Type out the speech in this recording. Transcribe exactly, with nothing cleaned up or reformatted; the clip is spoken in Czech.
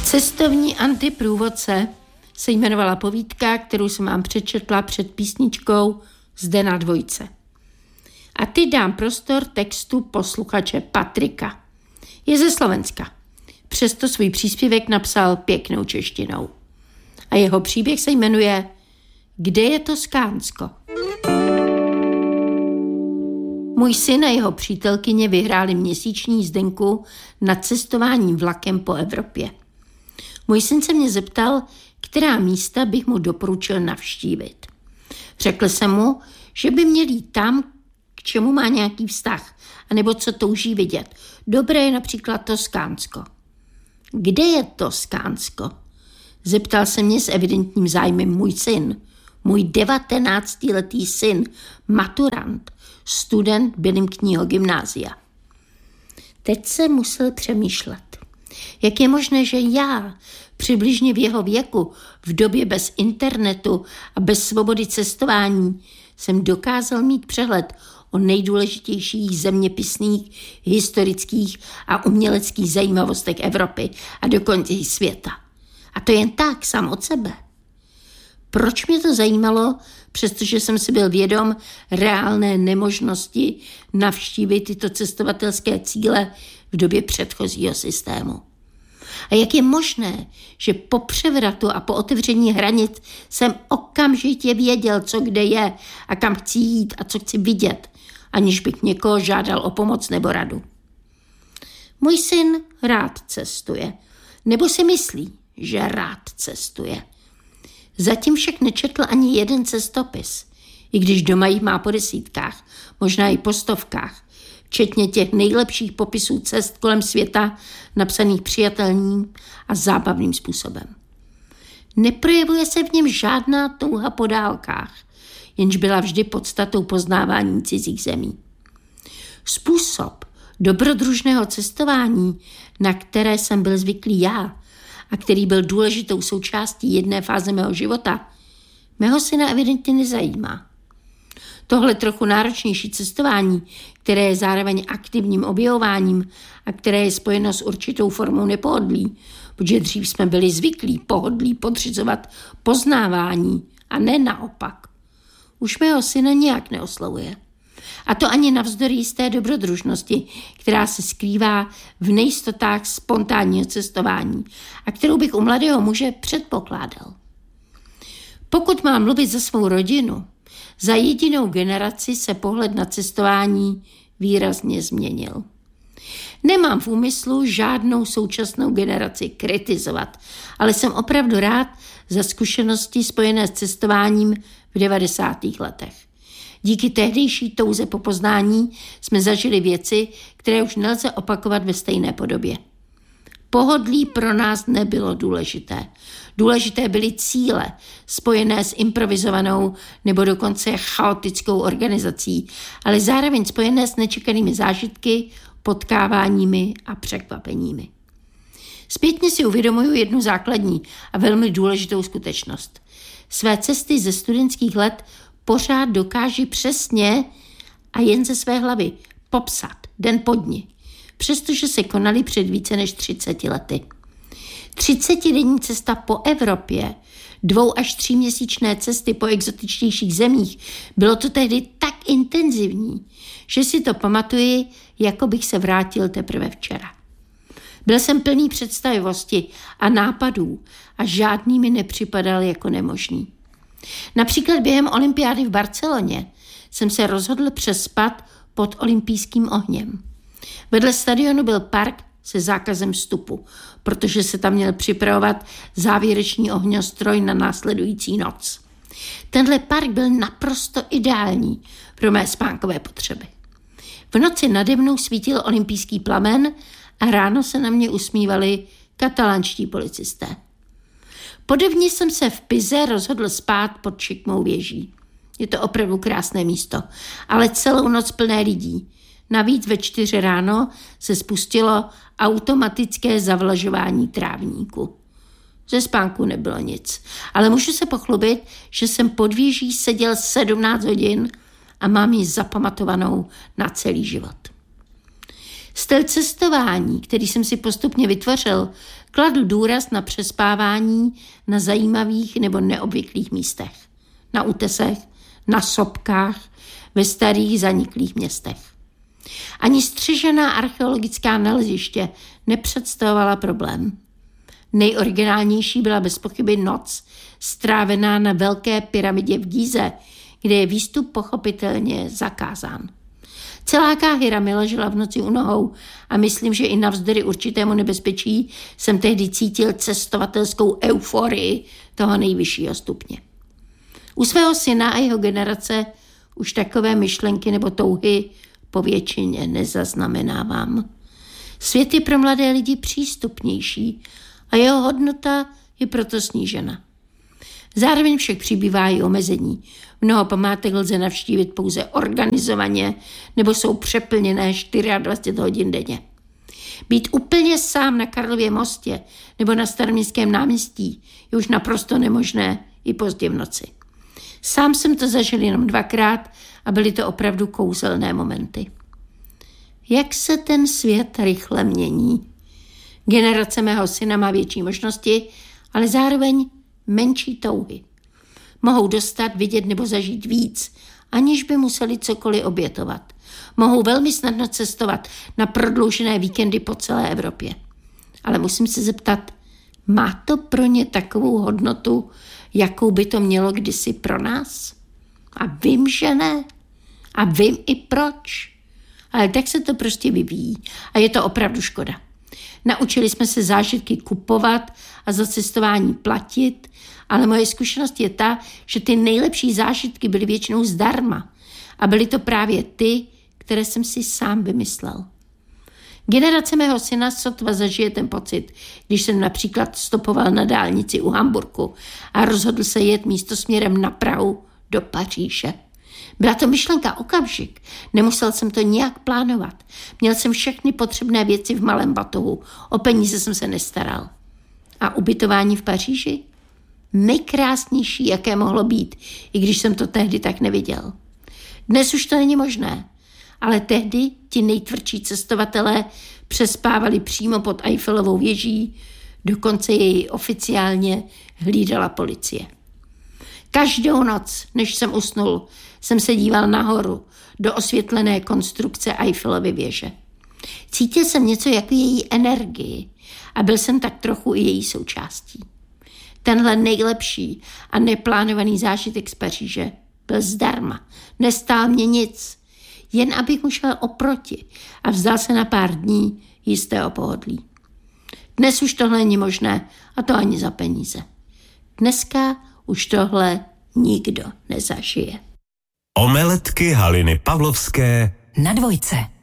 Cestovní antiprůvodce se jmenovala povídka, kterou jsem vám přečetla před písničkou Zde na dvojce. A ty dám prostor textu posluchače Patrika. Je ze Slovenska. Přesto svůj příspěvek napsal pěknou češtinou. A jeho příběh se jmenuje Kde je to Skánsko? Můj syn a jeho přítelkyně vyhráli měsíční jízdenku na cestování vlakem po Evropě. Můj syn se mě zeptal, která místa bych mu doporučil navštívit. Řekl jsem mu, že by měl jít tam, k čemu má nějaký vztah, anebo co touží vidět. Dobré je například Toskánsko. Kde je Toskánsko? Zeptal se mě s evidentním zájmem můj syn. Můj devatenáctiletý syn, maturant, student Benimkního gymnázia. Teď se musel přemýšlet. Jak je možné, že já, přibližně v jeho věku, v době bez internetu a bez svobody cestování, jsem dokázal mít přehled o nejdůležitějších zeměpisných, historických a uměleckých zajímavostech Evropy a dokonce i světa. A to jen tak, sám od sebe. Proč mě to zajímalo? Přestože jsem si byl vědom reálné nemožnosti navštívit tyto cestovatelské cíle v době předchozího systému. A jak je možné, že po převratu a po otevření hranic jsem okamžitě věděl, co kde je a kam chci jít a co chci vidět, aniž bych někoho žádal o pomoc nebo radu. Můj syn rád cestuje, nebo si myslí, že rád cestuje. Zatím však nečetl ani jeden cestopis, i když doma jich má po desítkách, možná i po stovkách, včetně těch nejlepších popisů cest kolem světa, napsaných přijatelným a zábavným způsobem. Neprojevuje se v něm žádná touha po dálkách, jenž byla vždy podstatou poznávání cizích zemí. Způsob dobrodružného cestování, na které jsem byl zvyklý já a který byl důležitou součástí jedné fáze mého života, mého syna evidentně nezajímá. Tohle trochu náročnější cestování, které je zároveň aktivním objevováním a které je spojeno s určitou formou nepohodlí, protože dřív jsme byli zvyklí pohodlí podřizovat poznávání a ne naopak, už mého syna nějak neoslovuje. A to ani navzdory jisté dobrodružnosti, která se skrývá v nejistotách spontánního cestování a kterou bych u mladého muže předpokládal. Pokud mám mluvit za svou rodinu, za jedinou generaci se pohled na cestování výrazně změnil. Nemám v úmyslu žádnou současnou generaci kritizovat, ale jsem opravdu rád za zkušenosti spojené s cestováním v devadesátých letech. Díky tehdejší touze po poznání jsme zažili věci, které už nelze opakovat ve stejné podobě. Pohodlí pro nás nebylo důležité. Důležité byly cíle, spojené s improvizovanou nebo dokonce chaotickou organizací, ale zároveň spojené s nečekanými zážitky, potkáváními a překvapeními. Zpětně si uvědomuji jednu základní a velmi důležitou skutečnost. Své cesty ze studentských let pořád dokáží přesně a jen ze své hlavy popsat den po dni, přestože se konaly před více než třiceti lety. Třicetidenní cesta po Evropě, dvou až tříměsíčné cesty po exotičtějších zemích, bylo to tehdy tak intenzivní, že si to pamatuji, jako bych se vrátil teprve včera. Byl jsem plný představivosti a nápadů a žádný mi nepřipadal jako nemožný. Například během olympiády v Barceloně jsem se rozhodl přespat pod olympijským ohněm. Vedle stadionu byl park se zákazem vstupu, protože se tam měl připravovat závěrečný ohňostroj na následující noc. Tenhle park byl naprosto ideální pro mé spánkové potřeby. V noci nade mnou svítil olympijský plamen a ráno se na mě usmívali katalánští policisté. Podobně jsem se v Pize rozhodl spát pod šikmou věží. Je to opravdu krásné místo, ale celou noc plné lidí. Navíc ve čtyři ráno se spustilo automatické zavlažování trávníku. Ze spánku nebylo nic, ale můžu se pochlubit, že jsem pod věží seděl sedmnáct hodin a mám ji zapamatovanou na celý život. Styl cestování, který jsem si postupně vytvořil, kladl důraz na přespávání na zajímavých nebo neobvyklých místech. Na útesech, na sopkách, ve starých zaniklých městech. Ani střežená archeologická naleziště nepředstavovala problém. Nejoriginálnější byla bez pochyby noc, strávená na velké pyramidě v Gíze, kde je výstup pochopitelně zakázán. Celá Káhira mi ležela v noci u nohou a myslím, že i navzdory určitému nebezpečí jsem tehdy cítil cestovatelskou euforii toho nejvyššího stupně. U svého syna a jeho generace už takové myšlenky nebo touhy po většině nezaznamenávám. Svět je pro mladé lidi přístupnější a jeho hodnota je proto snížena. Zároveň však přibývá i omezení. Mnoho památek lze navštívit pouze organizovaně nebo jsou přeplněné dvacet čtyři hodin denně. Být úplně sám na Karlově mostě nebo na Staroměstském náměstí je už naprosto nemožné i pozdě v noci. Sám jsem to zažil jenom dvakrát a byly to opravdu kouzelné momenty. Jak se ten svět rychle mění. Generace mého syna má větší možnosti, ale zároveň menší touhy. Mohou dostat, vidět nebo zažít víc, aniž by museli cokoliv obětovat. Mohou velmi snadno cestovat na prodloužené víkendy po celé Evropě. Ale musím se zeptat, má to pro ně takovou hodnotu, jakou by to mělo kdysi pro nás? A vím, že ne. A vím i proč. Ale tak se to prostě vyvíjí a je to opravdu škoda. Naučili jsme se zážitky kupovat a za cestování platit, ale moje zkušenost je ta, že ty nejlepší zážitky byly většinou zdarma a byly to právě ty, které jsem si sám vymyslel. Generace mého syna sotva zažije ten pocit, když jsem například stopoval na dálnici u Hamburku a rozhodl se jet místo směrem na Prahu do Paříže. Byla to myšlenka okamžik, nemusel jsem to nijak plánovat. Měl jsem všechny potřebné věci v malém batohu, o peníze jsem se nestaral. A ubytování v Paříži? Nejkrásnější, jaké mohlo být, i když jsem to tehdy tak neviděl. Dnes už to není možné, ale tehdy ti nejtvrdší cestovatelé přespávali přímo pod Eiffelovou věží, dokonce jej oficiálně hlídala policie. Každou noc, než jsem usnul, jsem se díval nahoru do osvětlené konstrukce Eiffelovy věže. Cítil jsem něco jako její energii a byl jsem tak trochu i její součástí. Tenhle nejlepší a neplánovaný zážitek z Paříže byl zdarma, nestál mě nic, jen abych mu šel oproti a vzdal se na pár dní jistého pohodlí. Dnes už tohle není možné a to ani za peníze. Dneska už tohle nikdo nezažije. Omeletky Haliny Pavlovské na Dvojce.